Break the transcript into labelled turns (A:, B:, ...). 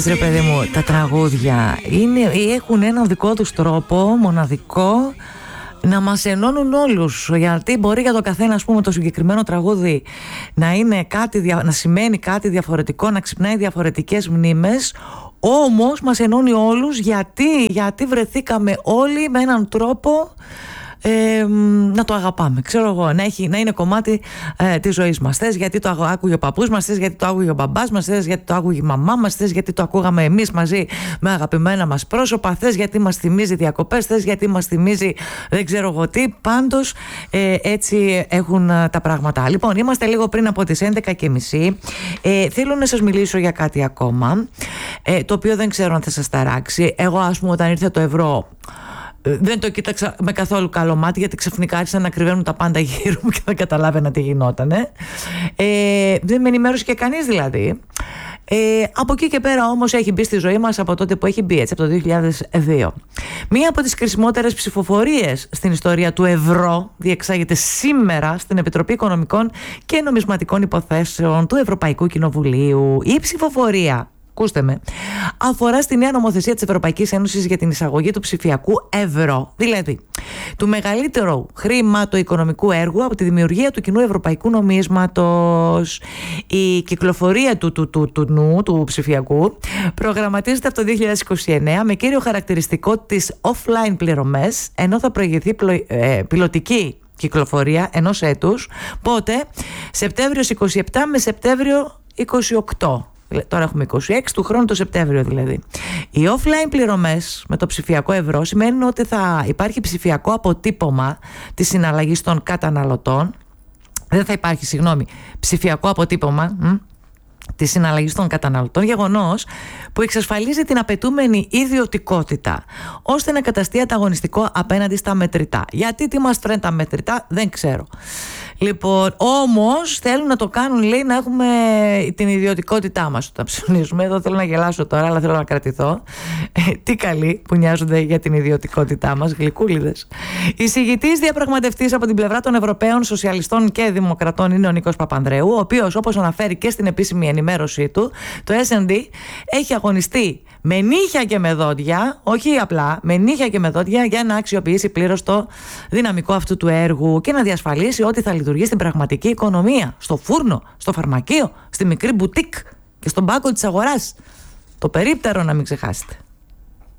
A: Ρε παιδί μου, τα τραγούδια έχουν έναν δικό τους τρόπο, μοναδικό, να μας ενώνουν όλους. Γιατί μπορεί για το καθένα, ας πούμε, το συγκεκριμένο τραγούδι να είναι να σημαίνει κάτι διαφορετικό, να ξυπνάει διαφορετικές μνήμες. Όμως μας ενώνει όλους γιατί βρεθήκαμε όλοι με έναν τρόπο να το αγαπάμε, ξέρω εγώ, να είναι κομμάτι της ζωής μας. Θες γιατί το άκουγε ο παππούς μας, θες γιατί το άκουγε ο μπαμπάς μας, θες γιατί το άκουγε η μαμά μας, θες γιατί το ακούγαμε εμείς μαζί με αγαπημένα μας πρόσωπα, θες γιατί μας θυμίζει διακοπές, θες γιατί μας θυμίζει δεν ξέρω εγώ τι. Πάντως έτσι έχουν τα πράγματα. Λοιπόν, είμαστε λίγο πριν από τις 11:30. Θέλω να σας μιλήσω για κάτι ακόμα, το οποίο δεν ξέρω αν θα σας ταράξει. Εγώ, ας πούμε, όταν ήρθε το ευρώ, δεν το κοίταξα με καθόλου καλό μάτι, γιατί ξαφνικά άρχισαν να κρυβαίνουν τα πάντα γύρω μου και δεν καταλάβαινα τι γινότανε. Δεν με ενημέρωσε και κανείς δηλαδή. Από εκεί και πέρα όμως έχει μπει στη ζωή μας από τότε που έχει μπει, έτσι, από το 2002. Μία από τις κρισιμότερες ψηφοφορίες στην ιστορία του ευρώ διεξάγεται σήμερα στην Επιτροπή Οικονομικών και Νομισματικών Υποθέσεων του Ευρωπαϊκού Κοινοβουλίου. Η ψηφοφορία, ακούστε με, αφορά στη νέα νομοθεσία της Ευρωπαϊκής Ένωσης για την εισαγωγή του ψηφιακού ευρώ, δηλαδή του μεγαλύτερου χρηματοοικονομικού έργου από τη δημιουργία του κοινού ευρωπαϊκού νομίσματος. Η κυκλοφορία του ψηφιακού προγραμματίζεται από το 2029 με κύριο χαρακτηριστικό τις offline πληρωμές, ενώ θα προηγηθεί πιλωτική κυκλοφορία ενός έτους. Πότε? Σεπτέμβριος 27 με Σεπτέμβριο 28. Τώρα έχουμε 26 του χρόνου, το Σεπτέμβριο δηλαδή. Οι offline πληρωμές με το ψηφιακό ευρώ σημαίνουν ότι θα υπάρχει ψηφιακό αποτύπωμα της συναλλαγής των καταναλωτών. Δεν θα υπάρχει, ψηφιακό αποτύπωμα της συναλλαγής των καταναλωτών, γεγονός που εξασφαλίζει την απαιτούμενη ιδιωτικότητα ώστε να καταστεί ανταγωνιστικό απέναντι στα μετρητά. Γιατί τι μας τρώνε τα μετρητά δεν ξέρω. Λοιπόν, όμως θέλουν να το κάνουν, λέει, να έχουμε την ιδιωτικότητά μας όταν ψωνίζουμε. Εδώ θέλω να γελάσω τώρα, αλλά θέλω να κρατηθώ. Τι καλοί που νοιάζονται για την ιδιωτικότητά μας, γλυκούλιδες. Εισηγητής διαπραγματευτής από την πλευρά των Ευρωπαίων Σοσιαλιστών και Δημοκρατών είναι ο Νίκος Παπανδρέου, ο οποίος, όπως αναφέρει και στην επίσημη ενημέρωσή του, το S&D έχει αγωνιστεί με νύχια και με δόντια, όχι απλά, με νύχια και με δόντια, για να αξιοποιήσει πλήρως το δυναμικό αυτού του έργου και να διασφαλίσει ότι θα λειτουργεί στην πραγματική οικονομία, στο φούρνο, στο φαρμακείο, στη μικρή μπουτίκ και στον πάγκο της αγοράς. Το περίπτερο να μην ξεχάσετε.